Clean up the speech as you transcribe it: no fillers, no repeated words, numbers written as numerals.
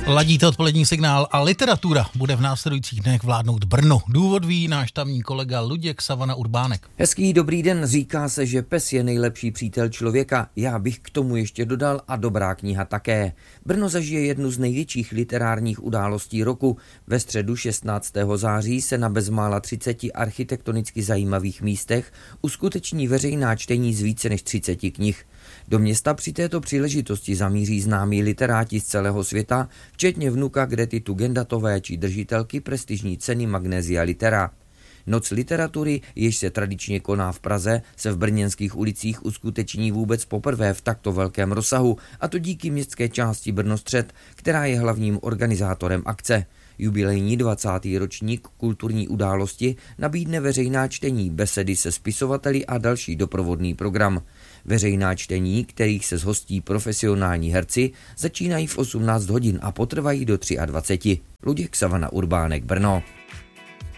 Ladíte odpolední signál a literatura bude v následujících dnech vládnout Brno. Důvod ví náš tamní kolega Luděk Savana Urbánek. Hezký dobrý den, říká se, že pes je nejlepší přítel člověka. Já bych k tomu ještě dodal a dobrá kniha také. Brno zažije jednu z největších literárních událostí roku. Ve středu 16. září se na bezmála 30 architektonicky zajímavých místech uskuteční veřejná čtení z více než 30 knih. Do města při této příležitosti zamíří známí literáti z celého světa, včetně vnuka Grety Tugendhatové či držitelky prestižní ceny Magnesia Litera. Noc literatury, jež se tradičně koná v Praze, se v brněnských ulicích uskuteční vůbec poprvé v takto velkém rozsahu, a to díky městské části Brno-střed, která je hlavním organizátorem akce. Jubilejní 20. ročník kulturní události nabídne veřejná čtení, besedy se spisovateli a další doprovodný program. Veřejná čtení, kterých se zhostí profesionální herci, začínají v 18 hodin a potrvají do 23. Luděk Savana Urbánek, Brno.